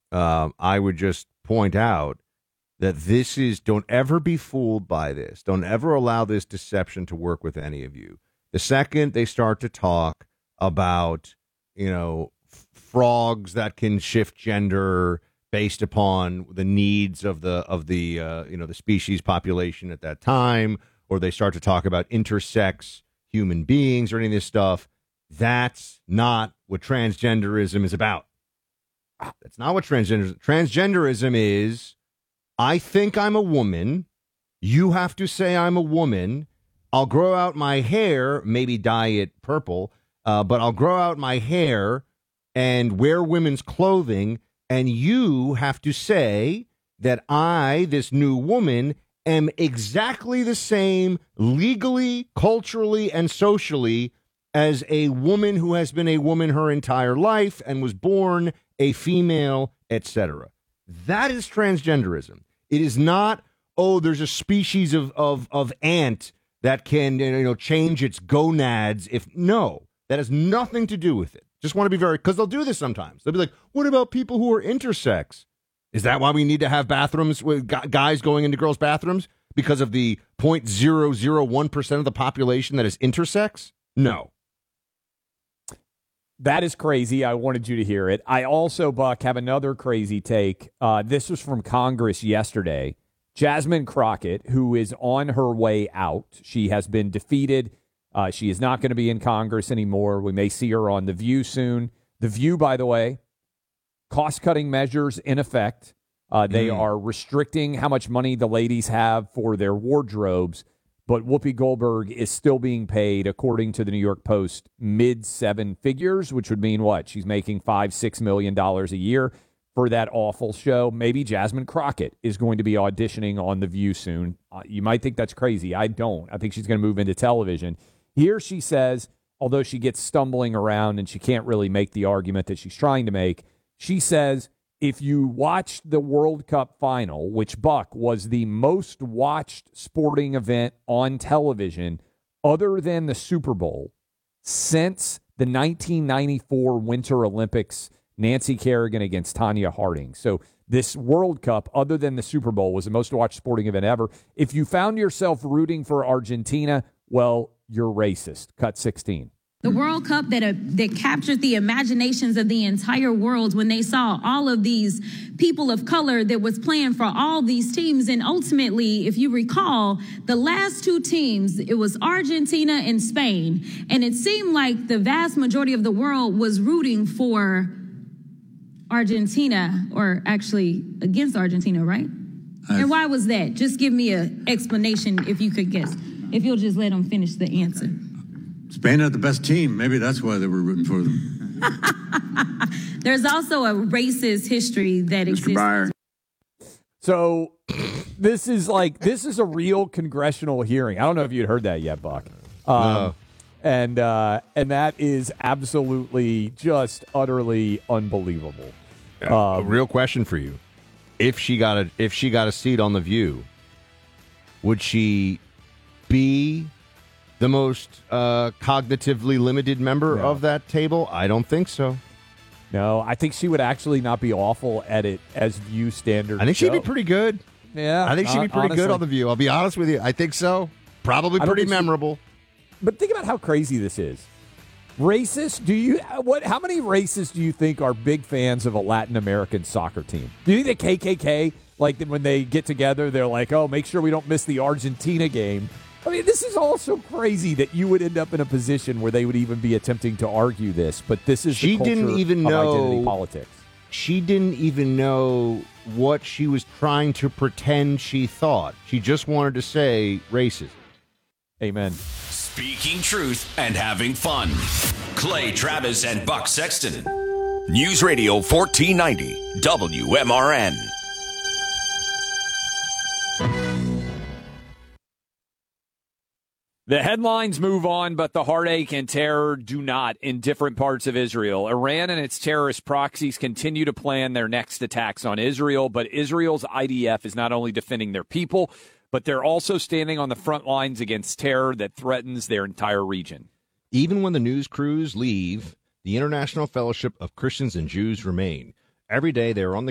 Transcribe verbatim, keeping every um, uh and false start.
um, I would just point out that this is, don't ever be fooled by this. Don't ever allow this deception to work with any of you. The second they start to talk about, you know, f- frogs that can shift gender based upon the needs of the of the uh, you know the species population at that time, or they start to talk about intersex human beings or any of this stuff, that's not what transgenderism is about. That's not what transgender transgenderism is. I think I'm a woman. You have to say I'm a woman. I'll grow out my hair, maybe dye it purple, uh, but I'll grow out my hair and wear women's clothing. And you have to say that I, this new woman, am exactly the same legally, culturally, and socially as a woman who has been a woman her entire life and was born a female, et cetera. That is transgenderism. It is not, oh, there's a species of, of, of ant that can, you know, change its gonads. If no, that has nothing to do with it. Just want to be very, because they'll do this sometimes. They'll be like, what about people who are intersex? Is that why we need to have bathrooms with guys going into girls' bathrooms? Because of the zero point zero zero one percent of the population that is intersex? No. That is crazy. I wanted you to hear it. I also, Buck, have another crazy take. Uh, this was from Congress yesterday. Jasmine Crockett, who is on her way out, she has been defeated. Uh, she is not going to be in Congress anymore. We may see her on The View soon. The View, by the way, cost-cutting measures in effect. Uh, they mm. are restricting how much money the ladies have for their wardrobes, but Whoopi Goldberg is still being paid, according to the New York Post, mid-seven figures, which would mean what? She's making five, six million dollars a year for that awful show. Maybe Jasmine Crockett is going to be auditioning on The View soon. Uh, you might think that's crazy. I don't. I think she's going to move into television. Here she says, although she gets stumbling around and she can't really make the argument that she's trying to make, she says, if you watched the World Cup final, which, Buck, was the most watched sporting event on television other than the Super Bowl since the nineteen ninety-four Winter Olympics, Nancy Kerrigan against Tanya Harding. So this World Cup, other than the Super Bowl, was the most watched sporting event ever. If you found yourself rooting for Argentina, well, you're racist. Cut sixteen. The World Cup that uh, that captured the imaginations of the entire world when they saw all of these people of color that was playing for all these teams. And ultimately, if you recall, the last two teams, it was Argentina and Spain. And it seemed like the vast majority of the world was rooting for Argentina, or actually against Argentina, right? I've, and why was that? Just give me an explanation if you could guess. If you'll just let them finish the answer. Spain had the best team. Maybe that's why they were rooting for them. There's also a racist history that Mister exists. Byer. So this is like, this is a real congressional hearing. I don't know if you'd heard that yet, Buck. Um, no. And, uh, and that is absolutely just utterly unbelievable. Um, a real question for you. If she got a, if she got a seat on The View, would she be the most uh, cognitively limited member No. of that table? I don't think so. No, I think she would actually not be awful at it as View standards I think she'd go. be pretty good. Yeah, I think she'd be pretty honestly. good on The View. I'll be honest with you. I think so. Probably I don't pretty think she- memorable. But think about how crazy this is. Racist? Do you what? How many racists do you think are big fans of a Latin American soccer team? Do you think the K K K, like when they get together, they're like, "Oh, make sure we don't miss the Argentina game"? I mean, this is all so crazy that you would end up in a position where they would even be attempting to argue this. But this is She the culture didn't even of know identity politics. She didn't even know what she was trying to pretend she thought. She just wanted to say racism. Amen. Speaking truth and having fun. Clay Travis and Buck Sexton. News Radio fourteen ninety W M R N. The headlines move on, but the heartache and terror do not in different parts of Israel. Iran and its terrorist proxies continue to plan their next attacks on Israel, but Israel's I D F is not only defending their people, but they're also standing on the front lines against terror that threatens their entire region. Even when the news crews leave, the International Fellowship of Christians and Jews remain. Every day they are on the